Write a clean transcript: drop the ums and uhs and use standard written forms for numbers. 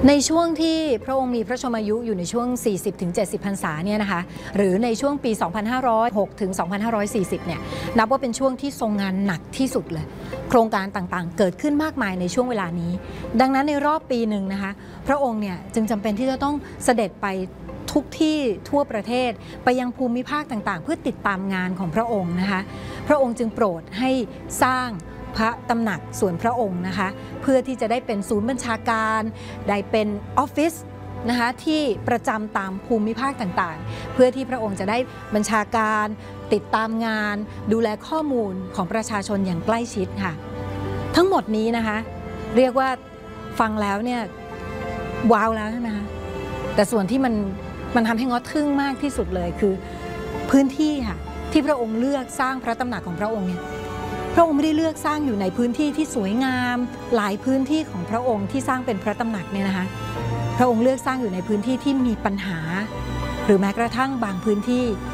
ในช่วงที่พระองค์มีพระชนมายุอยู่ในช่วง 40-70 พรรษาเนี่ยนะคะหรือในช่วงปี 2506 ถึง 2540 เนี่ยนับว่าเป็นช่วงที่ทรงงานหนักที่สุดเลยโครงการต่างๆเกิดขึ้นมากมายในช่วงเวลานี้ดังนั้นในรอบปีหนึ่งนะคะพระองค์เนี่ยจึงจำเป็นที่จะต้องเสด็จไปทุกที่ทั่วประเทศไปยังภูมิภาคต่างๆเพื่อติดตามงานของพระองค์นะคะพระองค์จึงโปรดให้สร้างพระตำหนักส่วนพระองค์นะคะเพื่อที่จะได้เป็นศูนย์บัญชาการได้เป็นออฟฟิศนะคะที่ประจำตามภูมิภาคต่างๆเพื่อที่พระองค์จะได้บัญชาการติดตามงานดูแลข้อมูลของประชาชนอย่างใกล้ชิดค่ะทั้งหมดนี้นะคะเรียกว่าฟังแล้วเนี่ยว้าวแล้วใช่ไหมคะแต่ส่วนที่มันทำให้ง้อทึ่งมากที่สุดเลยคือพื้นที่ค่ะที่พระองค์เลือกสร้างพระตำหนักของพระองค์เนี่ยพระองค์ไม่ได้เลือกสร้างอยู่ในพื้นที่ที่สวยงามหลายพื้นที่ของพระองค์ที่สร้างเป็นพระตำหนักเนี่ยนะคะพระองค์เลือกสร้างอยู่ในพื้นที่ที่มีปัญหาหรือแม้กระทั่งบางพื้นที่